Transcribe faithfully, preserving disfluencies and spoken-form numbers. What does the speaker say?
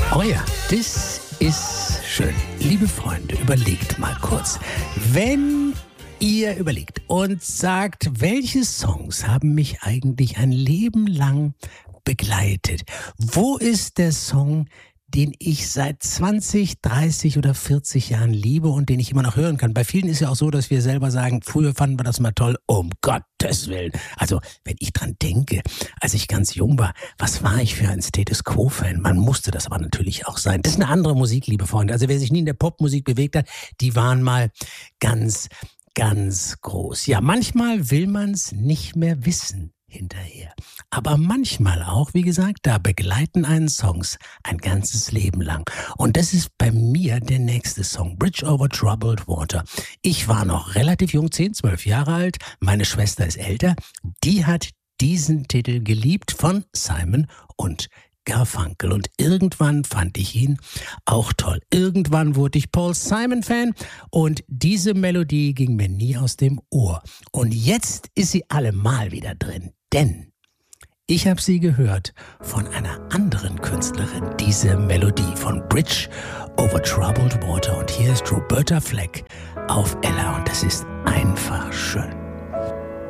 Oh ja, das ist schön. Liebe Freunde, überlegt mal kurz. Wenn ihr überlegt und sagt, welche Songs haben mich eigentlich ein Leben lang begleitet? Wo ist der Song, den ich seit zwanzig, dreißig oder vierzig Jahren liebe und den ich immer noch hören kann? Bei vielen ist ja auch so, dass wir selber sagen, früher fanden wir das mal toll, um Gottes Willen. Also, wenn ich dran denke, als ich ganz jung war, was war ich für ein Status Quo-Fan? Man musste das aber natürlich auch sein. Das ist eine andere Musik, liebe Freunde. Also, wer sich nie in der Popmusik bewegt hat, die waren mal ganz, ganz groß. Ja, manchmal will man es nicht mehr wissen hinterher. Aber manchmal auch, wie gesagt, da begleiten einen Songs ein ganzes Leben lang. Und das ist bei mir der nächste Song, Bridge Over Troubled Water. Ich war noch relativ jung, zehn, zwölf Jahre alt. Meine Schwester ist älter. Die hat diesen Titel geliebt von Simon und Garfunkel. Und irgendwann fand ich ihn auch toll. Irgendwann wurde ich Paul Simon-Fan und diese Melodie ging mir nie aus dem Ohr. Und jetzt ist sie allemal wieder drin, denn ich habe sie gehört von einer anderen Künstlerin, diese Melodie von Bridge Over Troubled Water. Und hier ist Roberta Flack auf Ella und das ist einfach schön.